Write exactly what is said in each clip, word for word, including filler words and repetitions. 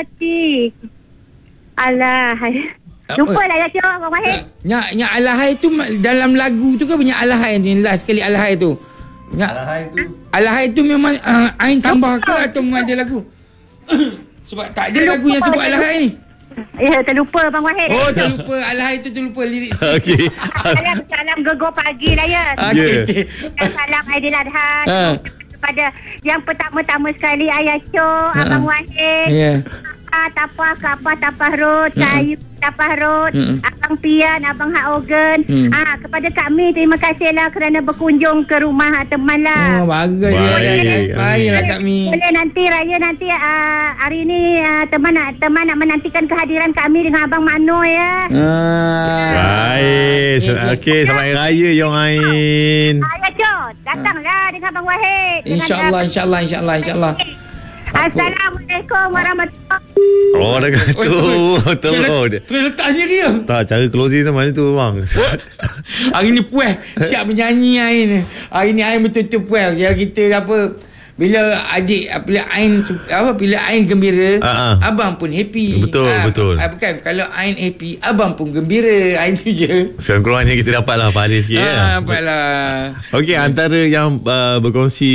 hati. Alah. Lupa lah Cok, Abang Wahid. Nyak, nyak alahai tu dalam lagu tu ke banyak alahai ni? Last sekali alahai tu. Nyak, Alahai tu. alahai tu memang uh, Ain tambah ke atau memang ada lagu? Sebab tak ada lagu yang sebut alahai ni. Ya, terlupa Abang Wahid. Oh, terlupa. Alahai tu terlupa lirik. Okey. Salam, salam gegar pagi lah ya. Okey, Yeah. okey. Dan salam Aidiladha. Ha. Kepada yang pertama-tama sekali Ayah Cok, Ha. Abang Wahid. Ya. Ah, Tapah, Kapah, Tapah Road, Cayu, Tapah Road, Mm-mm. Abang Pian, Abang Hak Organ. Mm. Ah, kepada kami, terima kasihlah kerana berkunjung ke rumah teman Oh, lah. bagus. Baik. Baiklah Kak Mi. Boleh nanti raya nanti uh, hari ni uh, teman nak teman nak menantikan kehadiran kami dengan Abang Mano ya. Ah. Baik. Okey, Okey, selamat Hari Raya Yong Ain. Ayah Cok, datanglah dengan Abang Wahid. Dengan InsyaAllah, Abang- insyaAllah, insyaAllah, insyaAllah. Assalamualaikum warahmatullahi. Oh, dah kata tu. Terus. Terus letak sendiri ya. Tak, cara closing tu macam tu bang. Hari ni puas. Siap menyanyi Ain. Hari ni Ain betul-betul puas. Kalau kita apa, bila adik, bila Ain apa, bila Ain gembira, Ah, ah. abang pun happy. Betul, Ah, betul. ah, bukan, kalau Ain happy, abang pun gembira. Ain tu je. Sekarang kurangnya kita dapat lah pahala sikit ya. Ah, apalah. Okey, antara yang uh, berkongsi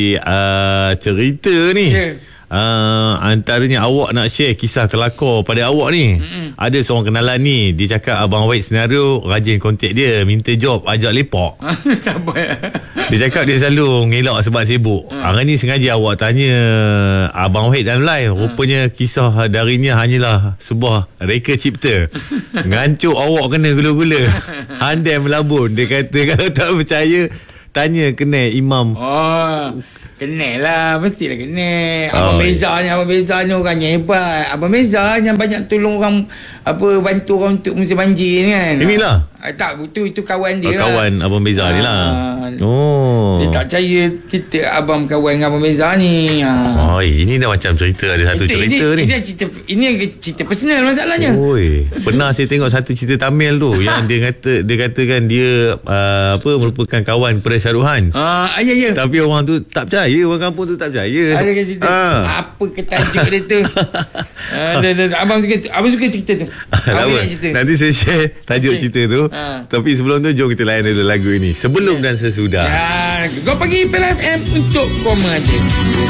uh, cerita ni. Ya. Uh, antaranya awak nak share kisah kelakar pada awak ni. Mm-mm. Ada seorang kenalan ni, dia cakap Abang Wahid Senario rajin kontak dia, minta job ajak lepak. Tak apa. Dia cakap dia selalu ngelak sebab sibuk. Hmm. Hari ni sengaja awak tanya Abang Wahid dalam live. Rupanya kisah darinya hanyalah sebuah reka cipta. Ngancuk awak kena gula-gula. Handai melabun. Dia kata kalau tak percaya, tanya kenal Imam. Oh, kenal lah. Mestilah kenal. Oh, Abang ya. Beza ni, Abang Beza ni orangnya hebat. Abang Beza yang banyak tolong orang, apa, bantu orang untuk musim banjir ni kan. Inilah. Ah, tak, itu itu kawan dia Oh, lah. kawan Abang Beza ni lah. Ah, Oh. Dia tak percaya kita abang kawan dengan Abang Beza ni. Ha. Oh, ini dah macam cerita. Ada satu Itu, cerita ini, ni. Ini cerita, ini cerita personal masalahnya. Oi, pernah saya tengok satu cerita Tamil tu yang dia kata dia katakan dia uh, apa merupakan kawan pada Syaruhan. Ah, ya ya. Tapi orang tu tak percaya, orang kampung tu tak percaya. Ada ke cerita? Ah. Apa ke tajuk dia tu? Ada, ada, abang suka abang suka cerita tu. Tak Abang apa. nak cerita. Nanti saya share tajuk Okey. cerita tu. Ha. Tapi sebelum tu jom kita layan dulu lagu ini. Sebelum dan sesudah. Ya, kau pergi P L F M untuk koma je.